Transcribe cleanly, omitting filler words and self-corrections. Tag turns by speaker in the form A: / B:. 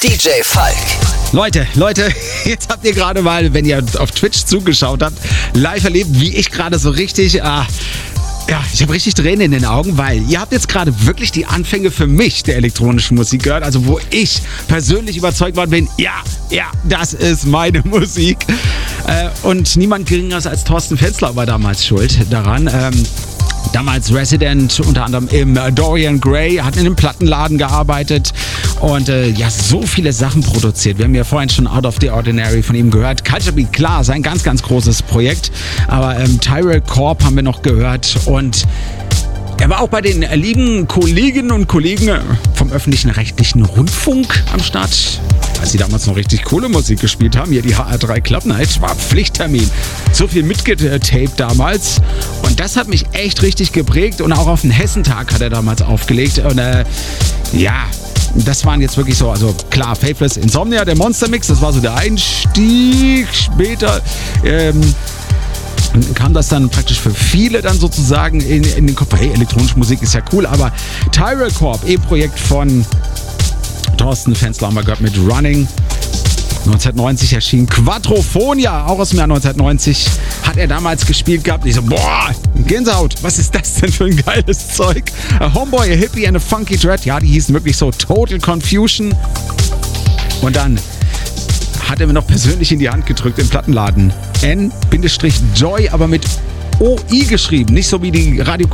A: DJ Falk.
B: Leute, jetzt habt ihr gerade mal, wenn ihr auf Twitch zugeschaut habt, live erlebt, wie ich gerade so richtig, ich habe richtig Tränen in den Augen, weil ihr habt jetzt gerade wirklich die Anfänge für mich der elektronischen Musik gehört, also wo ich persönlich überzeugt worden bin, ja, das ist meine Musik. Und niemand geringeres als Thorsten Fensler war damals schuld daran. Damals Resident, unter anderem im Dorian Gray, hat in einem Plattenladen gearbeitet und so viele Sachen produziert. Wir haben ja vorhin schon Out of the Ordinary von ihm gehört. Culture Beat, klar, sein ganz, ganz großes Projekt. Aber Tyrell Corp haben wir noch gehört und er war auch bei den lieben Kolleginnen und Kollegen vom öffentlich-rechtlichen Rundfunk am Start. Als sie damals noch richtig coole Musik gespielt haben, hier die HR3 Club Night, war Pflichttermin. So viel mitgetaped damals und das hat mich echt richtig geprägt und auch auf den Hessentag hat er damals aufgelegt und das waren jetzt wirklich so, also klar, Faithless Insomnia, der Monster Mix, das war so der Einstieg. Später kam das dann praktisch für viele dann sozusagen in den Kopf, hey, elektronische Musik ist ja cool, aber Tyrell Corp, Projekt von Thorsten Fensler haben wir gehört mit Running. 1990 erschien Quadrophonia, auch aus dem Jahr 1990, hat er damals gespielt gehabt. Ich so, Gänsehaut, was ist das denn für ein geiles Zeug? A Homeboy, a Hippie and a Funky Dread, ja, die hießen wirklich so Total Confusion. Und dann hat er mir noch persönlich in die Hand gedrückt im Plattenladen. N-Joy, aber mit OI geschrieben, nicht so wie die Radio